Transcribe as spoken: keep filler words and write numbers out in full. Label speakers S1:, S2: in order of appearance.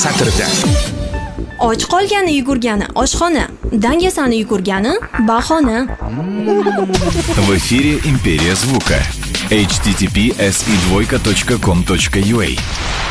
S1: satrda.
S2: Och qolgani yugurgani oshxona, dangasani yugurgani bahona.
S3: В эфире «Империя звука». эйч ти ти пи эс и двойка точка ком точка ю а.